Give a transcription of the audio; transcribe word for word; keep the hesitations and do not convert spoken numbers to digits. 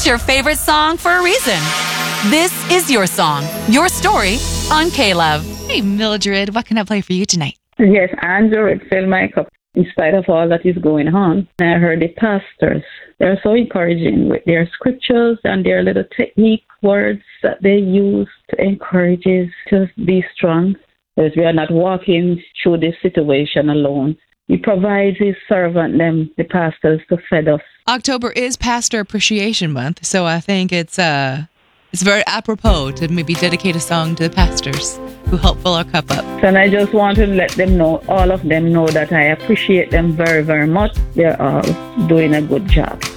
your favorite song for a reason. This is your song, your story on K-Love. Hey, Mildred, what can I play for you tonight? Yes, Andrew, it filled my cup in spite of all that is going on. I heard the pastors. They're so encouraging with their scriptures and their little technique words that they use to encourage us to be strong. Because we are not walking through this situation alone. He provides his servant, them, the pastors, to feed us. October is Pastor Appreciation Month, so I think it's uh, it's very apropos to maybe dedicate a song to the pastors who help fill our cup up. And I just want to let them know, all of them know that I appreciate them very, very much. They're all doing a good job.